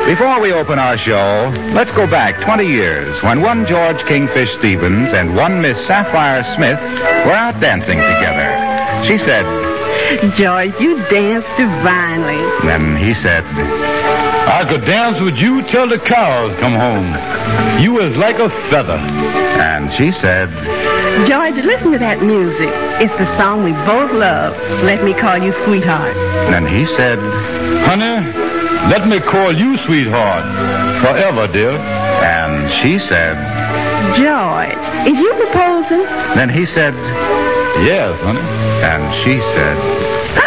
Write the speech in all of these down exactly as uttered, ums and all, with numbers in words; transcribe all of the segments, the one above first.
Before we open our show, let's go back twenty years when one George Kingfish Stevens and one Miss Sapphire Smith were out dancing together. She said, George, you dance divinely. Then he said, I could dance with you till the cows come home. You was like a feather. And she said, George, listen to that music. It's the song we both love. Let me call you sweetheart. Then he said, Honey, let me call you sweetheart forever, dear. And she said, George, is you proposing? Then he said, Yes, honey. And she said,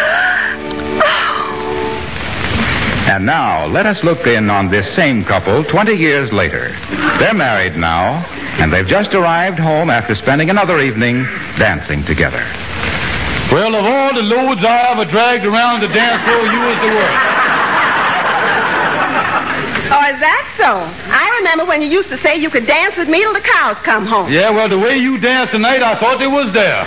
And now, let us look in on this same couple twenty years later. They're married now, and they've just arrived home after spending another evening dancing together. Well, of all the loads I ever dragged around the dance floor, you was the worst. Oh, is that so? I remember when you used to say you could dance with me till the cows come home. Yeah, well, the way you danced tonight, I thought they was there.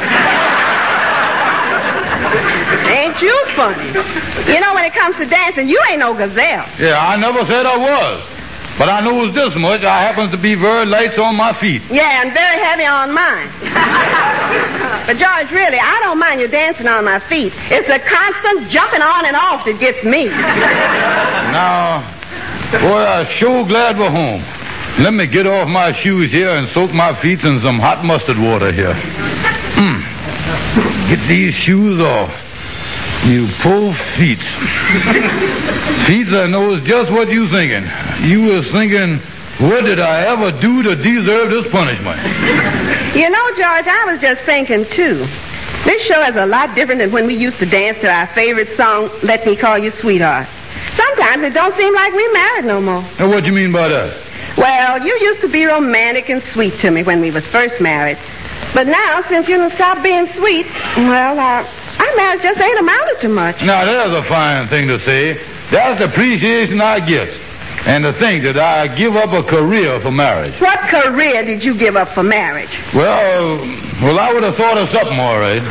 Ain't you funny? You know, when it comes to dancing, you ain't no gazelle. Yeah, I never said I was. But I knows this much. I happens to be very light on my feet. Yeah, and very heavy on mine. But, George, really, I don't mind you dancing on my feet. It's the constant jumping on and off that gets me. Now, boy, I'm sure glad we're home. Let me get off my shoes here and soak my feet in some hot mustard water here. Mm. Get these shoes off. You poor feet. Feet, I knows just what you thinking. You was thinking, what did I ever do to deserve this punishment? You know, George, I was just thinking, too. This show is a lot different than when we used to dance to our favorite song, Let Me Call You Sweetheart. Sometimes it don't seem like we're married no more. Now, what do you mean by that? Well, you used to be romantic and sweet to me when we was first married. But now, since you done stopped being sweet, well, uh, our marriage just ain't amounted to much. Now, there's a fine thing to say. That's the appreciation I get. And to think that I give up a career for marriage. What career did you give up for marriage? Well, well, I would have thought of something, all right.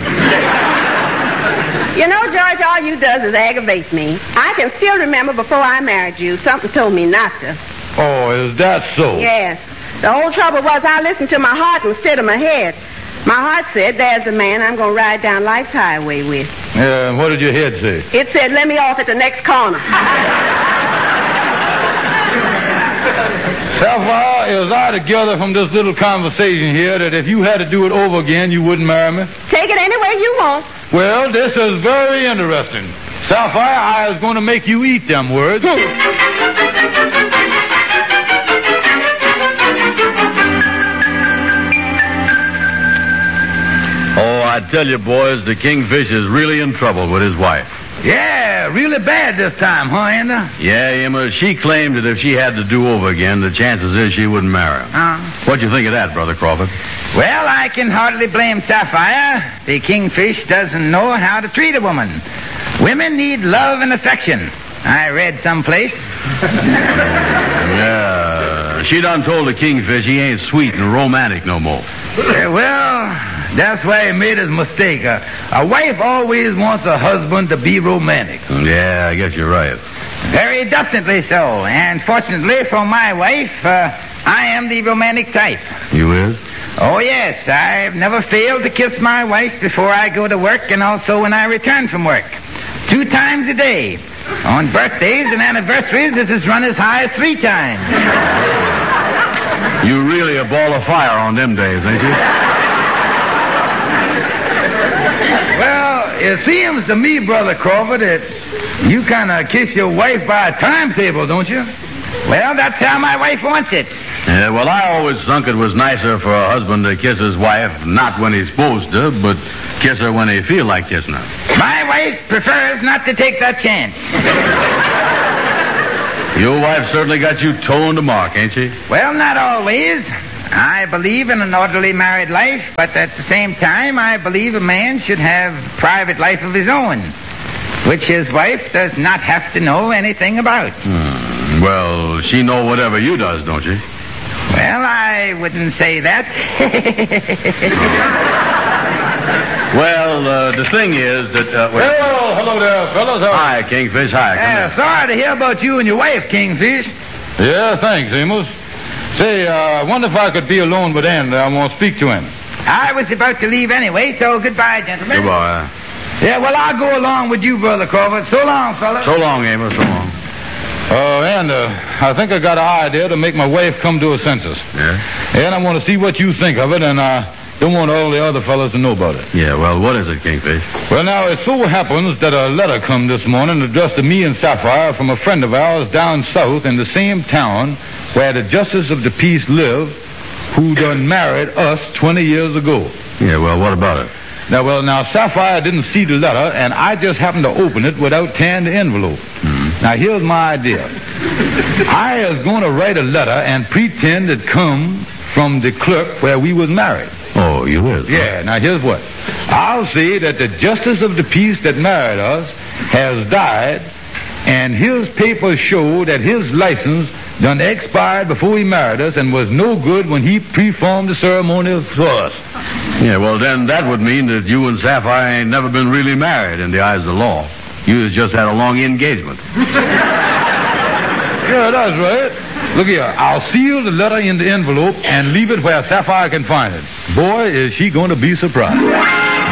You know, George, all you does is aggravate me. I can still remember before I married you, something told me not to. Oh, is that so? Yes. The whole trouble was I listened to my heart instead of my head. My heart said, there's the man I'm going to ride down life's highway with. Yeah, and what did your head say? It said, let me off at the next corner. Sapphire, is I to gather from this little conversation here that if you had to do it over again, you wouldn't marry me? Take it any way you want. Well, this is very interesting. Sapphire, I was going to make you eat them words. Oh, I tell you, boys, the Kingfish is really in trouble with his wife. Yeah, really bad this time, huh, Enda? Yeah, Emma, she claimed that if she had to do over again, the chances is she wouldn't marry him. Uh, What do you think of that, Brother Crawford? well, I can hardly blame Sapphire. The Kingfish doesn't know how to treat a woman. Women need love and affection. I read someplace. Yeah, she done told the Kingfish he ain't sweet and romantic no more. Uh, well, that's why he made his mistake. Uh, a wife always wants a husband to be romantic. Yeah, I guess you're right. Very definitely so. And fortunately for my wife, uh, I am the romantic type. You is? Oh, yes. I've never failed to kiss my wife before I go to work and also when I return from work. Two times a day. On birthdays and anniversaries, it has run as high as three times. You really a ball of fire on them days, ain't you? Well, it seems to me, Brother Crawford, that you kind of kiss your wife by a timetable, don't you? Well, that's how my wife wants it. Yeah, well, I always thunk it was nicer for a husband to kiss his wife not when he's supposed to, but kiss her when he feel like kissing her. My wife prefers not to take that chance. Your wife certainly got you toned to mark, ain't she? Well, not always. I believe in an orderly married life, but at the same time, I believe a man should have a private life of his own, which his wife does not have to know anything about. Hmm. Well, she know whatever you does, don't she? Well, I wouldn't say that. Well, uh, the thing is that... Uh, well, Well, hello there, fellas. How- Hi, Kingfish. Hi. Come Yeah, in. sorry to hear about you and your wife, Kingfish. Yeah, thanks, Amos. Say, uh, I wonder if I could be alone with Andy. I want to speak to him. I was about to leave anyway, so goodbye, gentlemen. Goodbye. Yeah, well, I'll go along with you, Brother Crawford. So long, fellas. So long, Amos. So long. Uh, and uh, I think I got an idea to make my wife come to her senses. Yeah? And I want to see what you think of it, and I don't want all the other fellas to know about it. Yeah, well, what is it, Kingfish? Well, now, it so happens that a letter come this morning addressed to me and Sapphire from a friend of ours down south in the same town where the Justice of the Peace lived, who done married us twenty years ago. Yeah, well, what about it? Now, well, now, Sapphire didn't see the letter, and I just happened to open it without tearing the envelope. Mm-hmm. Now, here's my idea. I is going to write a letter and pretend it come from the clerk where we was married. Oh, you is? Yeah, now here's what. I'll say that the Justice of the Peace that married us has died, and his papers show that his license done expired before he married us and was no good when he performed the ceremony for us. Yeah, well, then that would mean that you and Sapphire ain't never been really married in the eyes of the law. You just had a long engagement. Yeah, that's right. Look here, I'll seal the letter in the envelope and leave it where Sapphire can find it. Boy, is she going to be surprised.